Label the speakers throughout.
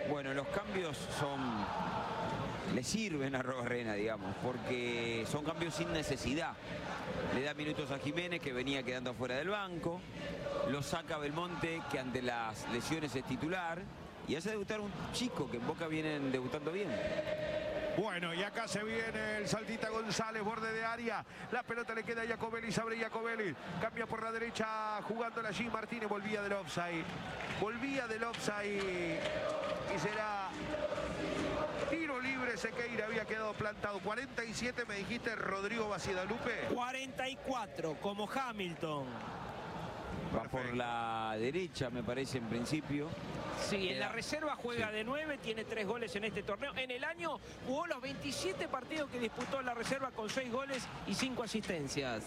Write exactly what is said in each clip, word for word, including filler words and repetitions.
Speaker 1: Bueno, los cambios son... le sirven a Arrobarrena, digamos, porque son cambios sin necesidad. Le da minutos a Jiménez, que venía quedando afuera del banco. Lo saca Belmonte, que ante las lesiones es titular. Y hace debutar un chico que en Boca vienen debutando bien.
Speaker 2: Bueno, y acá se viene el Saltita González, borde de área. La pelota le queda a Jacobelli, se abre Jacobelli. Cambia por la derecha, jugándola allí. Martínez volvía del offside. Volvía del offside. Y será tiro libre. Sequeira había quedado plantado. cuarenta y siete, me dijiste, Rodrigo Bacidalupe.
Speaker 3: cuarenta y cuatro, como Hamilton.
Speaker 1: Va por la derecha, me parece, en principio.
Speaker 3: Sí, en la reserva juega sí. de nueve, tiene tres goles en este torneo. En el año jugó los veintisiete partidos que disputó en la reserva con seis goles y cinco asistencias.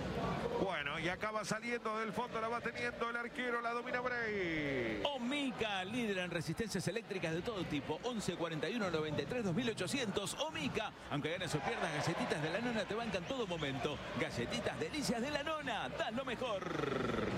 Speaker 2: Bueno, y acaba saliendo del fondo, la va teniendo el arquero, la domina Bray.
Speaker 4: Omica, líder en resistencias eléctricas de todo tipo. once cuarenta y uno noventa y tres dos mil ochocientos. Omica, aunque ganes o pierdas, galletitas de la nona te bancan todo momento. Galletitas delicias de la nona, das lo mejor.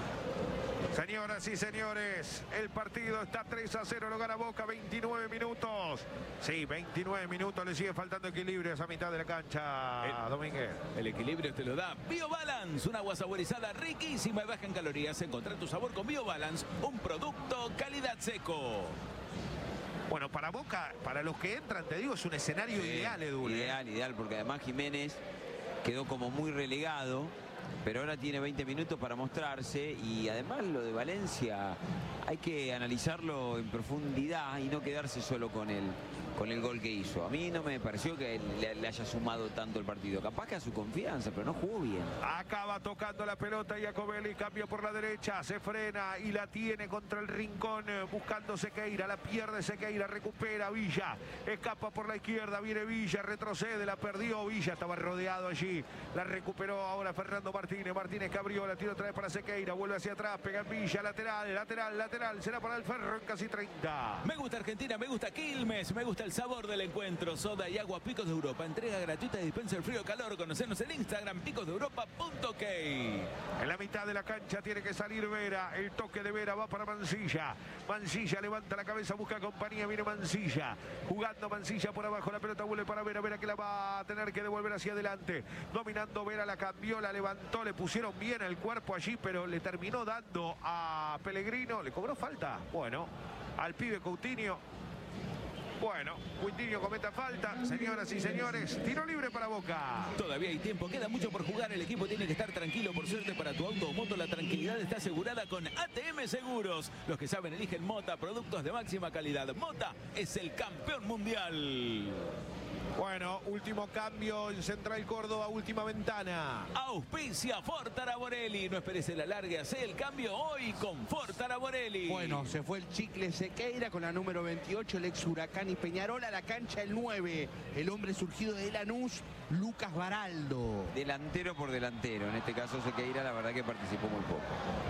Speaker 2: Señoras y señores, el partido está tres a cero, lo gana Boca, veintinueve minutos. Sí, veintinueve minutos, le sigue faltando equilibrio a esa mitad de la cancha, el, Domínguez.
Speaker 4: El equilibrio te lo da BioBalance, un agua saborizada riquísima y baja en calorías. Encontrá tu sabor con BioBalance, un producto calidad seco.
Speaker 2: Bueno, para Boca, para los que entran, te digo, es un escenario sí, ideal, Edu.
Speaker 1: Ideal, ideal, porque además Jiménez quedó como muy relegado. Pero ahora tiene veinte minutos para mostrarse y además lo de Valencia hay que analizarlo en profundidad y no quedarse solo con el, con el gol que hizo. A mí no me pareció que le, le haya sumado tanto el partido. Capaz que a su confianza, pero no jugó bien.
Speaker 2: Acaba tocando la pelota Jacobelli, cambio por la derecha, se frena y la tiene contra el rincón, buscando Sequeira, la pierde Sequeira, recupera Villa, escapa por la izquierda, viene Villa, retrocede, la perdió Villa, estaba rodeado allí, la recuperó ahora Fernando Martínez, Martínez que abrió, la tira otra vez para Sequeira, vuelve hacia atrás, pega en Villa, lateral, lateral, lateral, será para el Ferro en casi treinta.
Speaker 4: Me gusta Argentina, me gusta Quilmes, me gusta el sabor del encuentro. Soda y agua Picos de Europa, entrega gratuita de dispenser frío calor. Conocernos en Instagram, picos de europa punto ok.
Speaker 2: En la mitad de la cancha tiene que salir Vera, el toque de Vera va para Mancilla. Mancilla levanta la cabeza, busca compañía, viene Mancilla, jugando Mancilla por abajo, la pelota vuelve para Vera, Vera que la va a tener que devolver hacia adelante, dominando Vera, la cambió, la levantó, le pusieron bien el cuerpo allí, pero le terminó dando a Pellegrino, le cobró falta, bueno, al pibe Coutinho. Bueno, Coutinho cometa falta, señoras y señores, tiro libre para Boca.
Speaker 4: Todavía hay tiempo, queda mucho por jugar, el equipo tiene que estar tranquilo. Por suerte para tu auto o moto, la tranquilidad está asegurada con A T M Seguros. Los que saben eligen Mota, productos de máxima calidad. Mota es el campeón mundial.
Speaker 2: Bueno, último cambio en Central Córdoba, última ventana.
Speaker 4: Auspicia Ford Taraborelli. No esperes el alargue, hace el cambio hoy con Ford Taraborelli.
Speaker 5: Bueno, se fue el Chicle Sequeira con la número veintiocho, el ex Huracán y Peñarol. A la cancha el nueve, el hombre surgido de Lanús, Lucas Baraldo.
Speaker 1: Delantero por delantero, en este caso Sequeira la verdad que participó muy poco.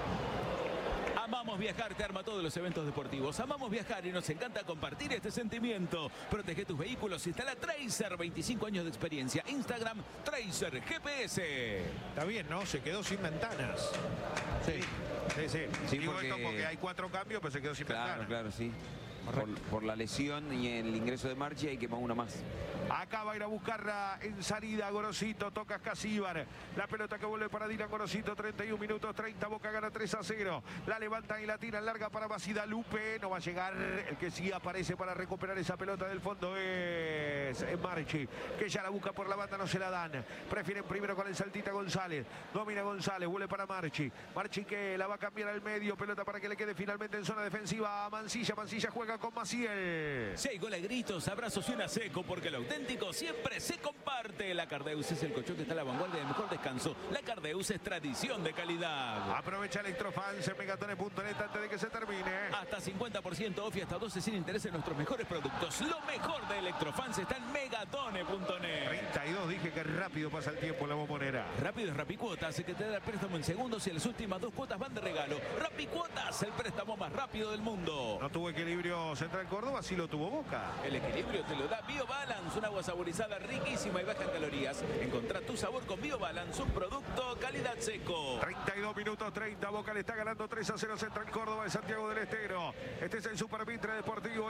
Speaker 4: Amamos viajar, te arma todos los eventos deportivos. Amamos viajar y nos encanta compartir este sentimiento. Protege tus vehículos, instala Tracer, veinticinco años de experiencia. Instagram, Tracer G P S.
Speaker 2: Está bien, ¿no? Se quedó sin ventanas.
Speaker 1: Sí.
Speaker 2: Sí, sí.
Speaker 1: sí
Speaker 2: Digo
Speaker 1: porque...
Speaker 2: esto porque hay cuatro cambios, pero se quedó sin
Speaker 1: claro,
Speaker 2: ventanas.
Speaker 1: Claro, claro, sí. Por, por la lesión y el ingreso de Marchi hay que más una más.
Speaker 2: Acá va a ir a buscarla en salida Gorosito, toca Casíbar. La pelota que vuelve para Dylan Gorosito, treinta y un minutos, treinta, Boca gana tres a cero. La levantan y la tiran larga para Bacidalupe. No va a llegar, el que sí aparece para recuperar esa pelota del fondo es Marchi, que ya la busca por la banda, no se la dan. Prefieren primero con el Saltita González. Domina González, vuelve para Marchi. Marchi que la va a cambiar al medio, pelota para que le quede finalmente en zona defensiva a Mancilla. Mancilla juega con Maciel.
Speaker 4: Si hay gol, hay gritos, abrazos y una seco, porque lo auténtico siempre se comparte. La Cardeus es el colchón que está a la vanguardia del mejor descanso. La Cardeus es tradición de calidad.
Speaker 2: Aprovecha Electrofans en megatone punto net antes de que se termine.
Speaker 4: Hasta cincuenta por ciento off y hasta doce sin interés en nuestros mejores productos. Lo mejor de Electrofans está en megatone punto net.
Speaker 2: treinta y dos, dije que rápido pasa el tiempo en la bombonera.
Speaker 4: Rápido es Rapicuotas, se que te da el préstamo en segundos y las últimas dos cuotas van de regalo. Rapicuotas, el préstamo más rápido del mundo.
Speaker 2: No tuvo equilibrio Central Córdoba, sí lo tuvo Boca.
Speaker 4: El equilibrio te lo da BioBalance, un agua saborizada riquísima y baja en calorías. Encontrá tu sabor con BioBalance, un producto calidad seco.
Speaker 2: treinta y dos minutos treinta, Boca le está ganando tres a cero Central Córdoba de Santiago del Estero. Este es el Super Mitre Deportivo.